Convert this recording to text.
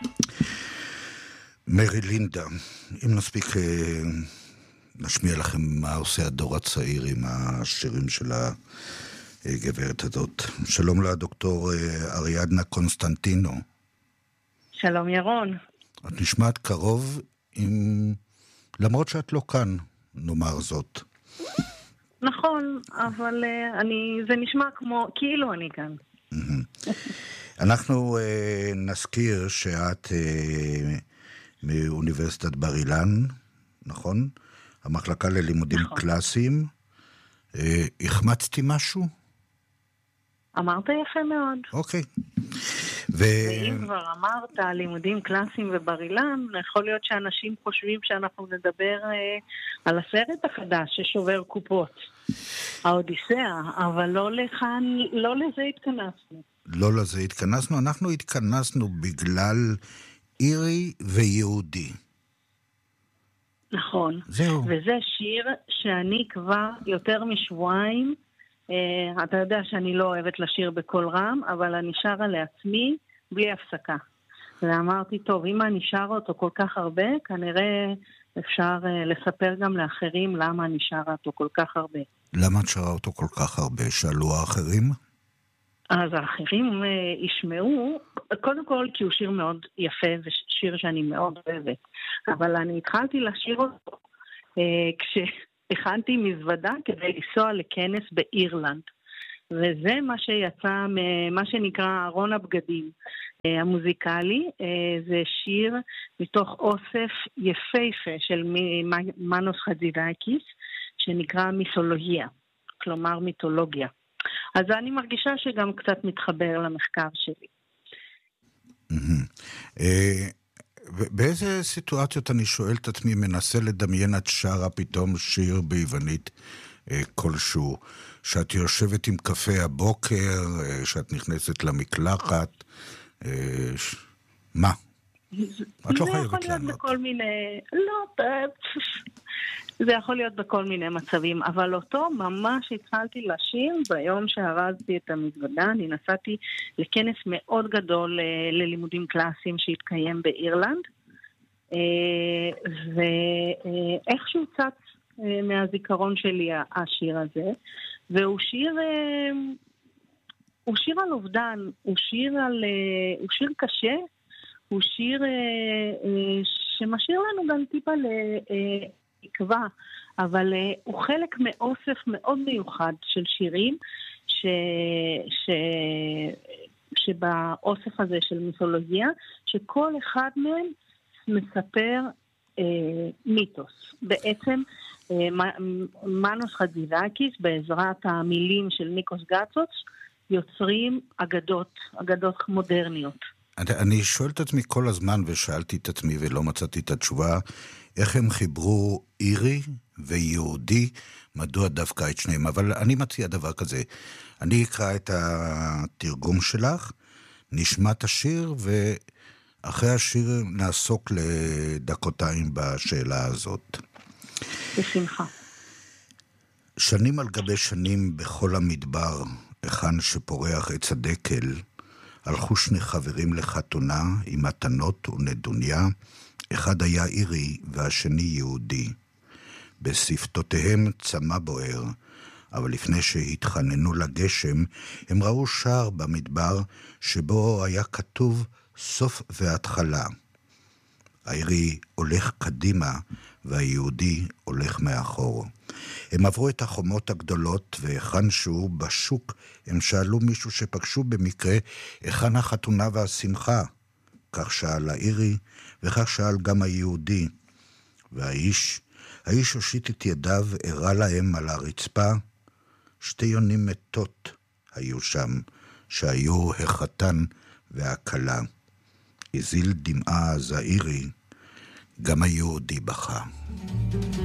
מרי לינדה, אם נספיק נשמיע לכם מה עושה הדור הצעיר עם השירים של הגברת הזאת. שלום לדוקטור אריאדנה קונסטנטינו. שלום ירון. את נשמעת קרוב, למרות שאת לא כאן, נאמר זאת. נכון, אבל זה נשמע כאילו אני כאן. אנחנו נזכיר שאת מאוניברסיטת בר אילן, נכון? המחלקה ללימודים קלאסיים. החמצתי משהו? אמרת יפה מאוד. אוקיי. ואם כבר אמרת לימודים קלאסיים ובר אילן, יכול להיות שאנשים חושבים שאנחנו נדבר על הסרט החדש ששובר קופות, האודיסאה, אבל לא לזה התכנסנו. לא לזה התכנסנו, אנחנו התכנסנו בגלל אירי ויהודי. נכון. זהו. וזה שיר שאני כבר יותר משבועיים, אתה יודע שאני לא אוהבת לשיר בקול רם, אבל אני שרה לעצמי בלי הפסקה. ואמרתי, טוב, אם אני שרה אותו כל כך הרבה, כנראה אפשר לספר גם לאחרים למה אני שרה אותו כל כך הרבה. למה את שרה אותו כל כך הרבה? שאלו האחרים? אז האחרים ישמעו, קודם כל כי הוא שיר מאוד יפה ושיר שאני מאוד אוהבת. אבל אני התחלתי לשיר אותו כשהכנתי מזוודה כדי לנסוע לכנס באירלנד. וזה מה שיצא מה שנקרא ארון הבגדים המוזיקלי. זה שיר מתוך אוסף יפהפה של מנוס חזידקיס שנקרא מיתולוגיה, כלומר מיתולוגיה. אז אני מרגישה שגם קצת מתחבר למחקר שלי. באיזה סיטואציות אני שואל את עצמי, מנסה לדמיין את שרה פתאום שיר ביוונית כלשהו, שאת יושבת עם קפה הבוקר, שאת נכנסת למקלחת, מה? את לא חייבת לענות. זה יכול להיות בכל מיני מצבים, אבל אותו ממש התחלתי לשיר ביום שהרזתי את המזוודה. אני נסעתי לכנס מאוד גדול ללימודים קלאסיים שהתקיים באירלנד, ואיכשהו צץ מהזיכרון שלי השיר הזה, והוא שיר על אובדן, הוא שיר קשה, הוא שיר שמשאיר לנו גם טיפה תקווה, אבל הוא חלק מאוסף מאוד מיוחד של שירים שבאוסף הזה של מיתולוגיה, שכל אחד מהם מספר מיתוס. בעצם מנוס חזידקיס בעזרת המילים של ניקוס גאצוץ יוצרים אגדות מודרניות. אני שואל את עצמי כל הזמן, ושאלתי את עצמי ולא מצאתי את התשובה, איך הם חיברו אירי ויהודי, מדוע דווקא את שניהם. אבל אני מציע דבר כזה, אני אקרא את התרגום שלך, נשמע את השיר, ואחרי השיר נעסוק לדקותיים בשאלה הזאת. בשמחה. שנים על גבי שנים בכל המדבר, היכן שפורח עץ הדקל, הלכו שני חברים לחתונה עם מתנות ונדוניה, אחד היה אירי והשני יהודי. בשפתותיהם צמא בוער, אבל לפני שהתחננו לגשם, הם ראו שער במדבר שבו היה כתוב סוף והתחלה. האירי הולך קדימה והיהודי הולך מאחור. הם עברו את החומות הגדולות, והיכן שהוא בשוק הם שאלו מישהו שפגשו במקרה היכן החתונה והשמחה. כך שאל האירי וכך שאל גם היהודי. והאיש הושיט את ידיו, הראה להם על הרצפה. שתי יונים מתות היו שם, שהיו החתן והכלה. הזיל דמעה אז האירי, גם היהודי בכה.